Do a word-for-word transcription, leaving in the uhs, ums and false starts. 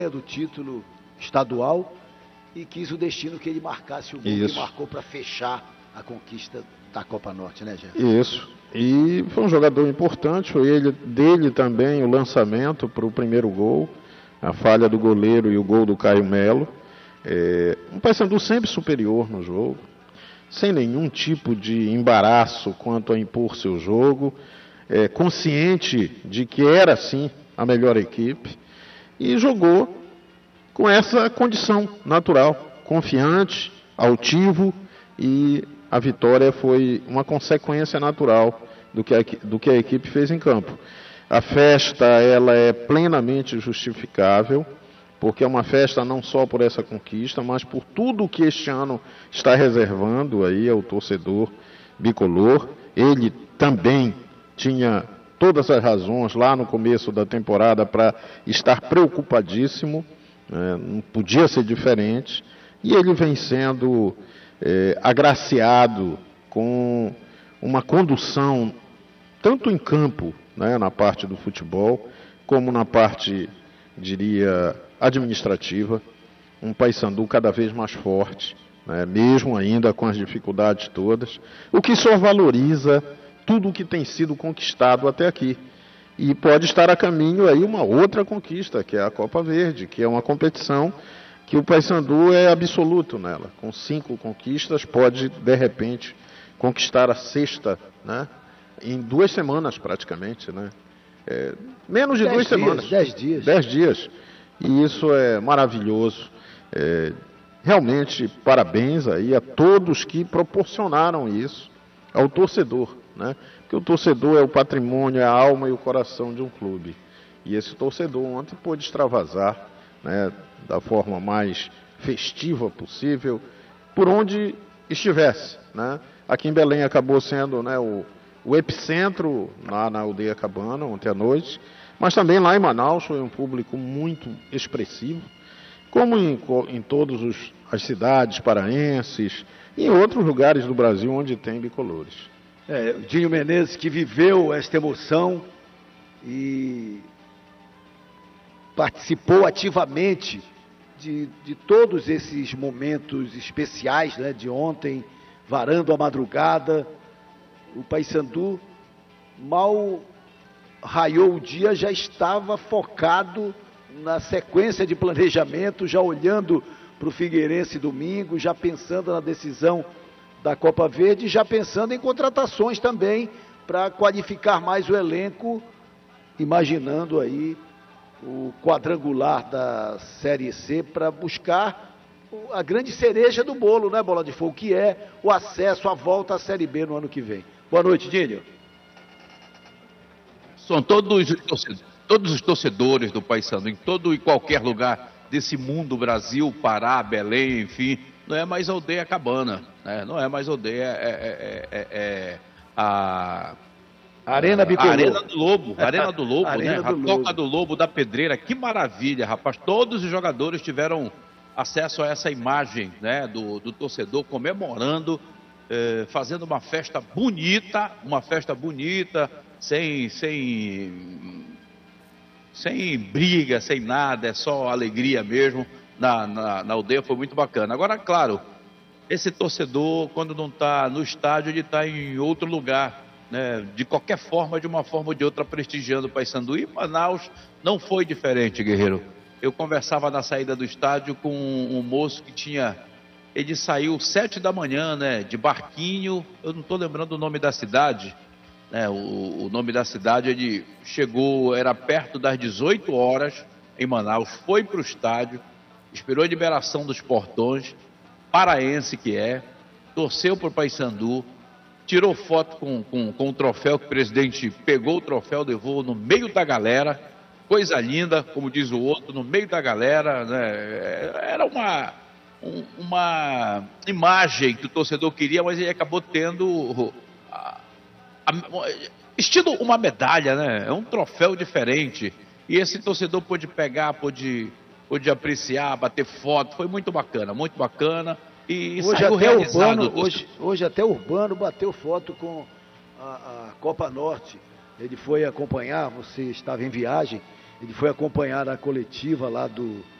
do título estadual e quis o destino que ele marcasse o gol que marcou para fechar a conquista da Copa Norte, né, Jeff? Isso. E foi um jogador importante, foi ele, dele também o lançamento para o primeiro gol, a falha do goleiro e o gol do Caio Melo. É, um Paysandu sempre superior no jogo, sem nenhum tipo de embaraço quanto a impor seu jogo, é, consciente de que era sim a melhor equipe, e jogou com essa condição natural, confiante, altivo, e a vitória foi uma consequência natural do que a, do que a equipe fez em campo. A festa, ela é plenamente justificável, porque é uma festa não só por essa conquista, mas por tudo que este ano está reservando aí ao torcedor bicolor. Ele também tinha todas as razões lá no começo da temporada para estar preocupadíssimo, né? Não podia ser diferente, e ele vem sendo é, agraciado com uma condução, tanto em campo, né, na parte do futebol, como na parte, diria, administrativa. Um Paysandu cada vez mais forte, né, mesmo ainda com as dificuldades todas, o que só valoriza tudo o que tem sido conquistado até aqui. E pode estar a caminho aí uma outra conquista, que é a Copa Verde, que é uma competição que o Paysandu é absoluto nela. Com cinco conquistas, pode, de repente, conquistar a sexta, né, em duas semanas praticamente, né? É, menos de dez duas dias, semanas. Dez dias. Dez dias. E isso é maravilhoso. É, realmente, parabéns aí a todos que proporcionaram isso ao torcedor, né? Porque o torcedor é o patrimônio, é a alma e o coração de um clube. E esse torcedor ontem pôde extravasar, né, da forma mais festiva possível, por onde estivesse, né? Aqui em Belém acabou sendo, né, o, o epicentro, lá na Aldeia Cabana, ontem à noite, mas também lá em Manaus foi um público muito expressivo, como em, em todas as cidades paraenses e em outros lugares do Brasil onde tem bicolores. É, o Dinho Menezes, que viveu esta emoção e participou ativamente de, de todos esses momentos especiais, né, de ontem, varando a madrugada. O Paysandu, mal raiou o dia, já estava focado na sequência de planejamento, já olhando para o Figueirense domingo, já pensando na decisão da Copa Verde, já pensando em contratações também para qualificar mais o elenco, imaginando aí o quadrangular da Série C para buscar a grande cereja do bolo, né, Bola de Fogo, que é o acesso, a volta à Série B no ano que vem. Boa noite, Dinho. São todos, todos os torcedores do Paysandu, em todo e qualquer lugar desse mundo, Brasil, Pará, Belém, enfim, não é mais Aldeia Cabana, né? Não é mais Aldeia, é, é, é, é a... Arena Bicolor. Arena do Lobo, Arena do Lobo, Arena né? do A Lobo. Toca do Lobo da Pedreira, que maravilha, rapaz. Todos os jogadores tiveram acesso a essa imagem, né, do, do torcedor comemorando, eh, fazendo uma festa bonita, uma festa bonita, sem, sem, sem briga, sem nada, é só alegria mesmo. Na, na, na aldeia foi muito bacana. Agora, claro, esse torcedor, quando não está no estádio, ele está em outro lugar, né? De qualquer forma, de uma forma ou de outra, prestigiando o Paysandu. E Manaus não foi diferente, Guerreiro. Eu conversava na saída do estádio com um moço que tinha... Ele saiu sete da manhã, né, de barquinho, eu não estou lembrando o nome da cidade, né, o, o nome da cidade, ele chegou, era perto das dezoito horas em Manaus, foi para o estádio, esperou a liberação dos portões, paraense que é, torceu para o Paysandu, tirou foto com, com, com o troféu, que o presidente pegou o troféu, levou no meio da galera, coisa linda, como diz o outro, no meio da galera, né, era uma, um, uma imagem que o torcedor queria, mas ele acabou tendo, a, a, estilo uma medalha, né, é um troféu diferente, e esse torcedor pôde pegar, pôde... pôde apreciar, bater foto, foi muito bacana, muito bacana, e hoje saiu até realizado. Urbano, hoje, hoje até Urbano bateu foto com a, a Copa Norte, ele foi acompanhar, você estava em viagem, Ele foi acompanhar a coletiva lá do